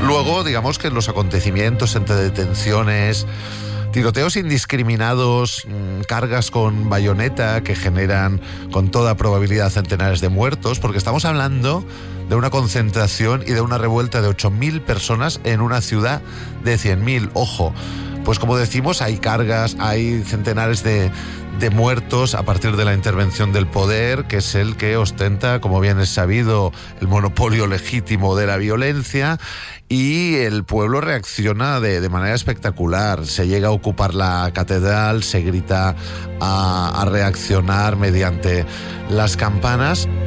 luego, digamos que los acontecimientos entre detenciones, tiroteos indiscriminados, cargas con bayoneta que generan con toda probabilidad centenares de muertos, porque estamos hablando de una concentración y de una revuelta de 8.000 personas en una ciudad de 100.000. Ojo, pues como decimos, hay cargas, hay centenares de muertos a partir de la intervención del poder, que es el que ostenta, como bien es sabido, el monopolio legítimo de la violencia, y el pueblo reacciona de manera espectacular. Se llega a ocupar la catedral, se grita a reaccionar mediante las campanas.